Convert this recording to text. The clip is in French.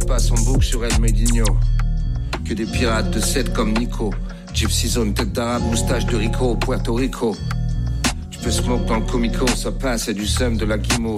passe en boucle sur El Medino. Que des pirates de 7 comme Nico. Gypsy Zone, tête d'arabe, moustache de Rico, Puerto Rico. Tu peux smoke dans le comico, ça passe, y'a du seum de la guimauve.